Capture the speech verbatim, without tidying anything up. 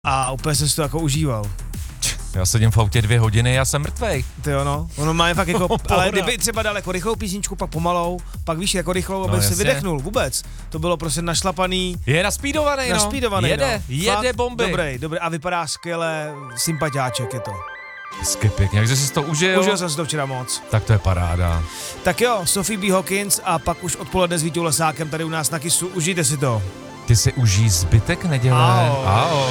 A úplně jsem si to jako užíval. Já sedím v autě dvě hodiny, já jsem mrtvej. Ty ono, ono má fakt jako, ale kdyby třeba dal jako rychlou písničku, pak pomalou, pak víš, jako rychlou, aby no, si vydechnul vůbec. To bylo prostě našlapaný. Je naspídovaný, no. Naspídovaný, jede, no. jede Fakt bomby. Dobrý, dobrý a vypadá skvěle, sympatiáček je to. Hezky pěkně, jak jsi to užil? Užil jsem si to včera moc. Tak to je paráda. Tak jo, Sophie B. Hawkins a pak už odpoledne s Vítou Lesákem tady u nás na Kissu, užijte si to. Ty si užij zbytek neděle. Ahoj. Ahoj.